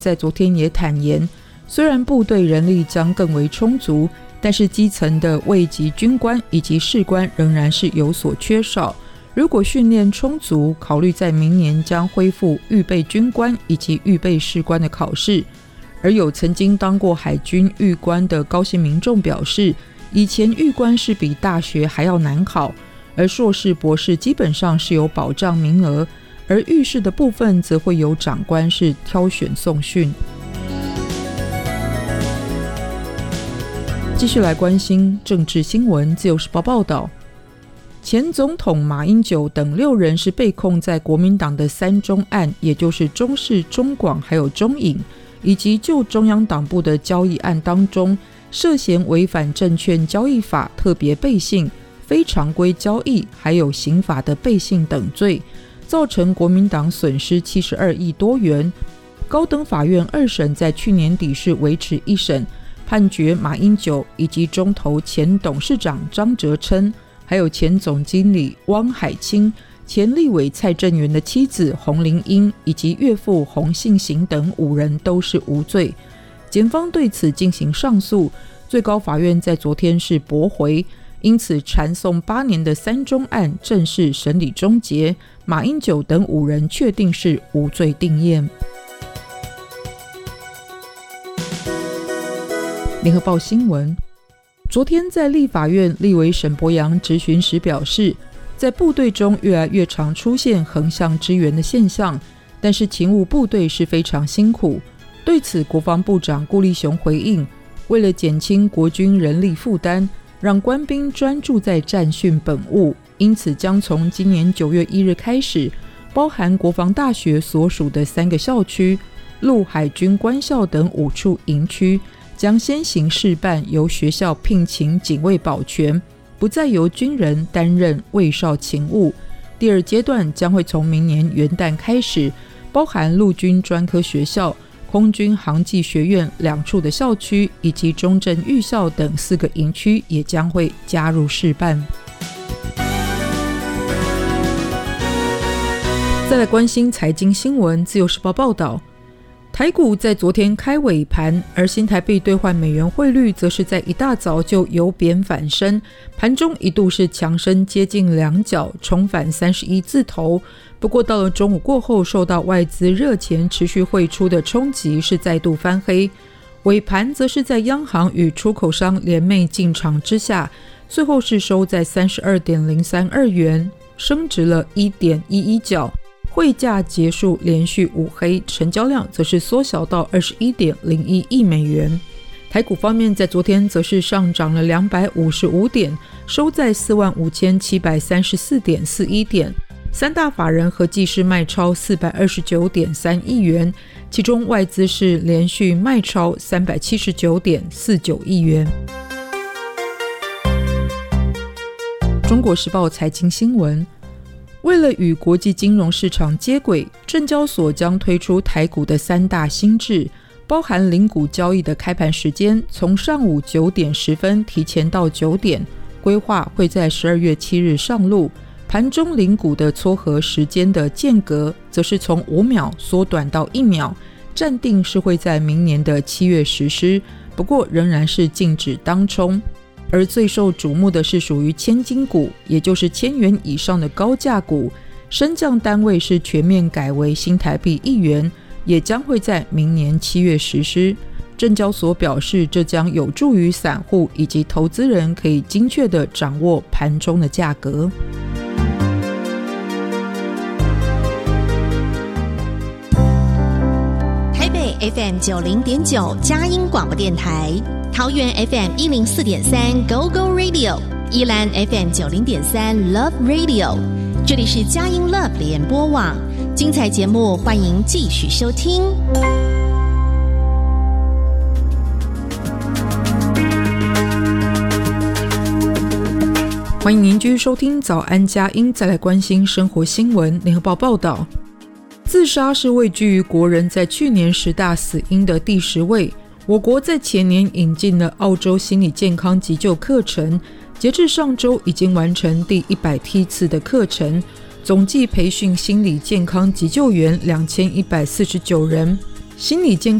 在昨天也坦言，虽然部队人力将更为充足，但是基层的卫级军官以及士官仍然是有所缺少。如果训练充足，考虑在明年将恢复预备军官以及预备士官的考试。而有曾经当过海军预官的高薪民众表示，以前预官是比大学还要难考，而硕士博士基本上是有保障名额，而预士的部分则会有长官是挑选送训。继续来关心政治新闻，自由时报报道，前总统马英九等6人是被控在国民党的3中案，也就是中视、中广还有中影，以及就中央党部的交易案当中，涉嫌违反证券交易法特别备信、非常规交易还有刑法的备信等罪，造成国民党损失72亿多元。高等法院2审在去年底是维持1审，判决马英九以及中投前董事长张哲琛，还有前总经理汪海清、前立委蔡正元的妻子洪玲英以及岳父洪信行等5人都是无罪。检方对此进行上诉，最高法院在昨天是驳回，因此缠讼8年的3中案正式审理终结，马英九等5人确定是无罪定验。联合报新闻，昨天在立法院，立委沈伯洋质询时表示，在部队中越来越常出现横向支援的现象，但是勤务部队是非常辛苦。对此，国防部长顾立雄回应，为了减轻国军人力负担，让官兵专注在战训本务，因此将从今年9月1日开始，包含国防大学所属的3个校区、陆海军官校等5处营区，将先行试办由学校聘请警卫保全，不再由军人担任卫哨勤务。第2阶段将会从明年元旦开始，包含陆军专科学校、空军航技学院2处的校区，以及中正预校等4个营区也将会加入试办。再来关心财经新闻，自由时报报道，台股在昨天开尾盘，而新台币兑换美元汇率则是在一大早就由贬反升，盘中一度是强升接近2角，重返31字头。不过到了中午过后，受到外资热钱持续汇出的冲击，是再度翻黑。尾盘则是在央行与出口商联袂进场之下，最后是收在 32.032 元，升值了 1.11 角。汇价结束连续5黑，成交量则是缩小到 21.01 亿美元。台股方面在昨天则是上涨了255点，收在 45,734.41 点。3大法人合计是卖超 429.3 亿元，其中外资是连续卖超 379.49 亿元。中国时报财经新闻，为了与国际金融市场接轨，证交所将推出台股的3大新制，包含零股交易的开盘时间从上午9点10分提前到9点，规划会在12月7日上路。盘中零股的撮合时间的间隔则是从5秒缩短到1秒，暂定是会在明年的7月实施，不过仍然是禁止当冲。而最受瞩目的是属于千金股，也就是1000元以上的高价股，升降单位是全面改为新台币1元，也将会在明年7月实施。证交所表示，这将有助于散户以及投资人可以精确地掌握盘中的价格。 台北 FM 90.9 佳音广播电台，桃园 FM 104.3 Go Go Radio， 宜兰 FM 90.3 Love Radio， 这里是佳音 Love 联播网，精彩节目欢迎继续收听。 欢迎您继续收听早安佳音，再来关心生活新闻。联合报报道，自杀是位居于国人在去年10大死因的第10位。我国在前年引进了澳洲心理健康急救课程，截至上周已经完成第100梯次的课程，总计培训心理健康急救员2149人。 心理健